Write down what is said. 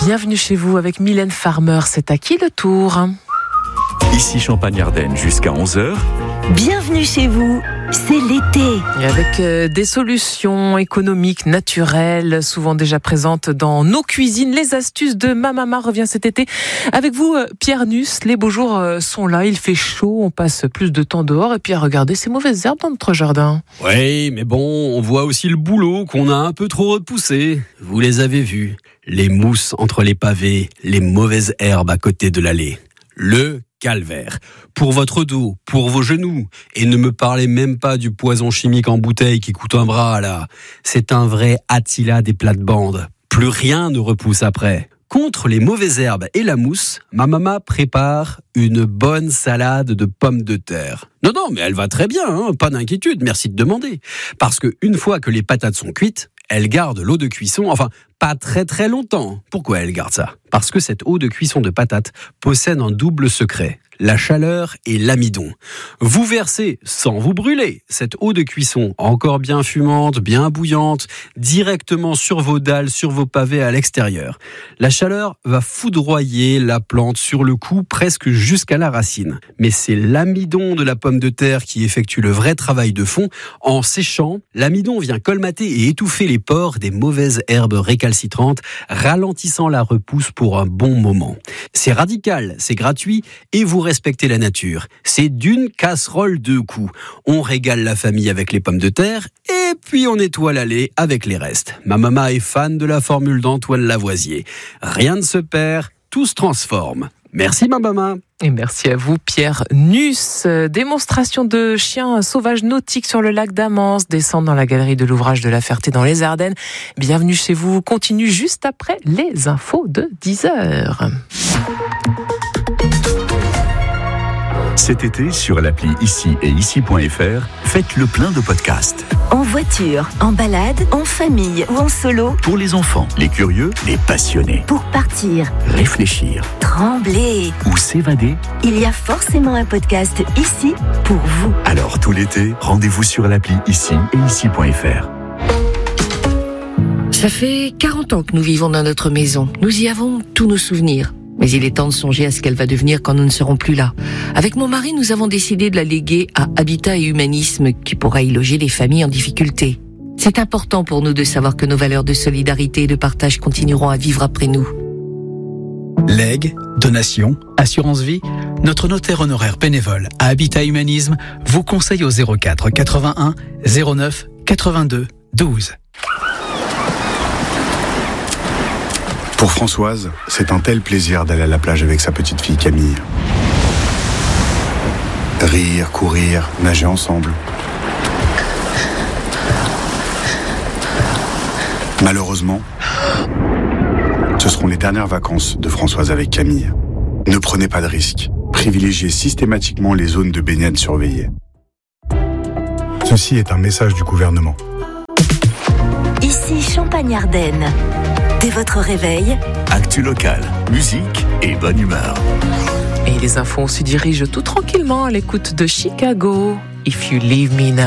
Bienvenue chez vous avec Mylène Farmer. C'est à qui le tour ? Ici Champagne-Ardenne jusqu'à 11h. Bienvenue chez vous, c'est l'été. Et avec des solutions économiques, naturelles, souvent déjà présentes dans nos cuisines. Les astuces de ma maman revient cet été. Avec vous, Pierre Nuss, les beaux jours sont là, il fait chaud, on passe plus de temps dehors. Et puis à regarder ces mauvaises herbes dans notre jardin. Oui, mais bon, on voit aussi le boulot qu'on a un peu trop repoussé. Vous les avez vus, les mousses entre les pavés, les mauvaises herbes à côté de l'allée. Le calvaire. Pour votre dos, pour vos genoux. Et ne me parlez même pas du poison chimique en bouteille qui coûte un bras, là. C'est un vrai Attila des plates-bandes. Plus rien ne repousse après. Contre les mauvaises herbes et la mousse, ma maman prépare une bonne salade de pommes de terre. Non, mais elle va très bien, hein, pas d'inquiétude, merci de demander. Parce que une fois que les patates sont cuites, elle garde l'eau de cuisson, enfin, pas très très longtemps. Pourquoi elle garde ça ? Parce que cette eau de cuisson de patates possède un double secret, la chaleur et l'amidon. Vous versez, sans vous brûler, cette eau de cuisson, encore bien fumante, bien bouillante, directement sur vos dalles, sur vos pavés à l'extérieur. La chaleur va foudroyer la plante sur le coup, presque jusqu'à la racine. Mais c'est l'amidon de la pomme de terre qui effectue le vrai travail de fond. En séchant, l'amidon vient colmater et étouffer les pores des mauvaises herbes récalcitrantes, ralentissant la repousse pour un bon moment. C'est radical, c'est gratuit et vous respectez la nature. C'est d'une casserole deux coups. On régale la famille avec les pommes de terre et puis on nettoie l'allée avec les restes. Ma maman est fan de la formule d'Antoine Lavoisier. Rien ne se perd, tout se transforme. Merci ma maman. Et merci à vous Pierre Nuss. Démonstration de chiens sauvages nautiques sur le lac d'Amance. Descendre dans la galerie de l'ouvrage de La Ferté dans les Ardennes. Bienvenue chez vous. Continue juste après les infos de 10h. Cet été, sur l'appli Ici et Ici.fr, faites le plein de podcasts. En voiture, en balade, en famille ou en solo. Pour les enfants, les curieux, les passionnés. Pour partir, Réfléchir trembler. ou s'évader. Il y a forcément un podcast ici pour vous. Alors tout l'été, rendez-vous sur l'appli Ici et Ici.fr. Ça fait 40 ans que nous vivons dans notre maison. Nous y avons tous nos souvenirs. Mais il est temps de songer à ce qu'elle va devenir quand nous ne serons plus là. Avec mon mari, nous avons décidé de la léguer à Habitat et Humanisme, qui pourra y loger les familles en difficulté. C'est important pour nous de savoir que nos valeurs de solidarité et de partage continueront à vivre après nous. Legs, donations, assurance vie, notre notaire honoraire bénévole à Habitat Humanisme vous conseille au 04 81 09 82 12. Pour Françoise, c'est un tel plaisir d'aller à la plage avec sa petite fille Camille. Rire, courir, nager ensemble. Malheureusement, ce seront les dernières vacances de Françoise avec Camille. Ne prenez pas de risques. Privilégiez systématiquement les zones de baignade surveillées. Ceci est un message du gouvernement. Ici Champagne-Ardenne. Dès votre réveil, Actu locale, musique et bonne humeur. Et les infos, on se dirige tout tranquillement à l'écoute de Chicago. If you leave me now.